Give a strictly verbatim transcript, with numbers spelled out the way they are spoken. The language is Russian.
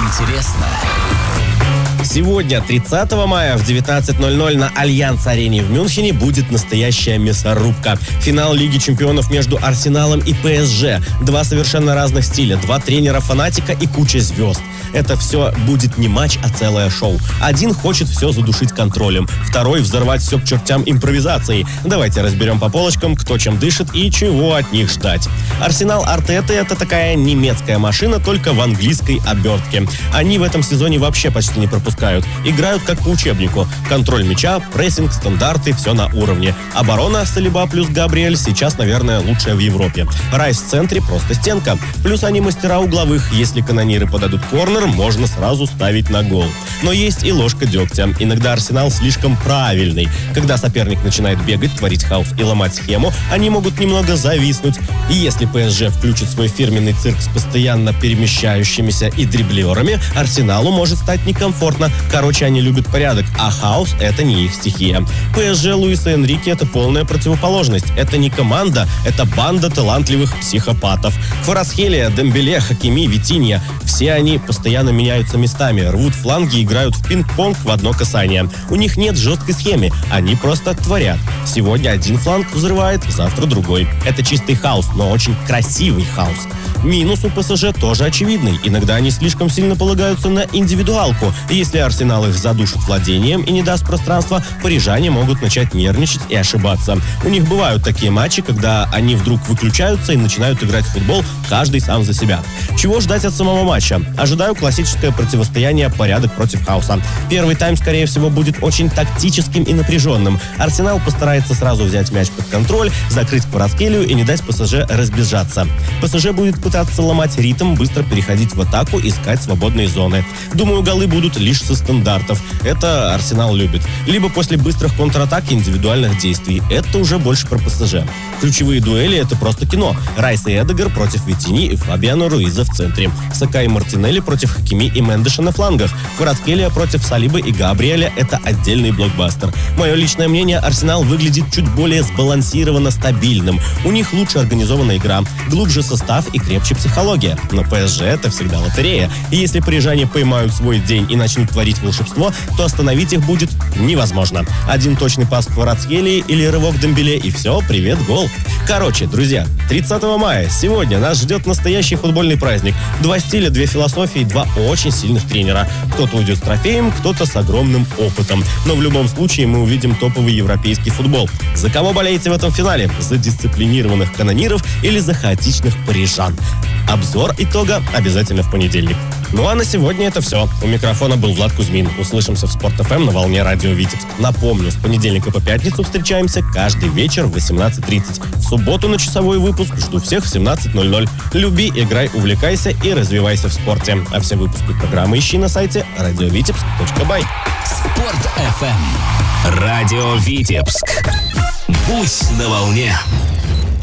интересно. Сегодня, тридцатого мая в девятнадцать ноль ноль на Альянс-арене в Мюнхене будет настоящая мясорубка. Финал Лиги чемпионов между Арсеналом и ПСЖ. Два совершенно разных стиля, два тренера-фанатика и куча звезд. Это все будет не матч, а целое шоу. Один хочет все задушить контролем, второй взорвать все к чертям импровизацией. Давайте разберем по полочкам, кто чем дышит и чего от них ждать. Арсенал Артеты — это такая немецкая машина, только в английской обертке. Они в этом сезоне вообще почти не пропускают. Играют как по учебнику. Контроль мяча, прессинг, стандарты, все на уровне. Оборона Салиба плюс Габриэль сейчас, наверное, лучшая в Европе. Райс в центре просто стенка. Плюс они мастера угловых. Если канониры подадут корнер, можно сразу ставить на гол. Но есть и ложка дегтя. Иногда Арсенал слишком правильный. Когда соперник начинает бегать, творить хаос и ломать схему, они могут немного зависнуть. И если ПСЖ включит свой фирменный цирк с постоянно перемещающимися и дриблерами, Арсеналу может стать некомфортно. Короче, они любят порядок, а хаос — это не их стихия. ПСЖ Луиса Энрике — это полная противоположность. Это не команда, это банда талантливых психопатов. Кварацхелия, Дембеле, Хакими, Витинья — все они постоянно меняются местами, рвут фланги и играют в пинг-понг в одно касание. У них нет жесткой схемы, они просто творят. Сегодня один фланг взрывает, завтра другой. Это чистый хаос, но очень красивый хаос. Минус у ПСЖ тоже очевидный. Иногда они слишком сильно полагаются на индивидуалку. Если Арсенал их задушит владением и не даст пространства, парижане могут начать нервничать и ошибаться. У них бывают такие матчи, когда они вдруг выключаются и начинают играть в футбол, каждый сам за себя. Чего ждать от самого матча? Ожидаю классическое противостояние порядок против хаоса. Первый тайм, скорее всего, будет очень тактическим и напряженным. Арсенал постарается сразу взять мяч под контроль, закрыть Кварацхелию и не дать ПСЖ разбежаться. ПСЖ будет пытаться ломать ритм, быстро переходить в атаку, искать свободные зоны. Думаю, голы будут лишь со стандартов. Это Арсенал любит. Либо после быстрых контратак и индивидуальных действий. Это уже больше про ПСЖ. Ключевые дуэли — это просто кино. Райс и Эдегар против Витини и Фабиано Руиза в центре. Сака и Мартинелли против Хакими и Мендеша на флангах. Кварацхелия против Салиба и Габриэля — это отдельный блокбастер. Мое личное мнение, Арсенал выглядит чуть более сбалансированно стабильным. У них лучше организована игра, глубже состав и крепче психология. Но ПСЖ — это всегда лотерея. И если парижане поймают свой день и начнут творить волшебство, то остановить их будет невозможно. Один точный пас Кварацхелии или рывок Дембеле, и все, привет, гол. Короче, друзья, тридцатого мая сегодня нас ждет настоящий футбольный праздник. Два стиля, две философии, два очень сильных тренера. Кто-то уйдет с трофеем, кто-то с огромным опытом. Но в любом случае мы увидим топовый европейский футбол. За кого болеете в этом финале? За дисциплинированных канониров или за хаотичных парижан? Обзор итога обязательно в понедельник. Ну а на сегодня это все. У микрофона был Влад Кузьмин. Услышимся в Спорт эф эм на волне радио Витебск. Напомню, с понедельника по пятницу встречаемся каждый вечер в восемнадцать тридцать. В субботу на часовой выпуск жду всех в семнадцать ноль ноль. Люби, играй, увлекайся и развивайся в спорте. А все выпуски программы ищи на сайте радиовитебск точка бай. Спорт эф эм. Радио Витебск. Будь на волне.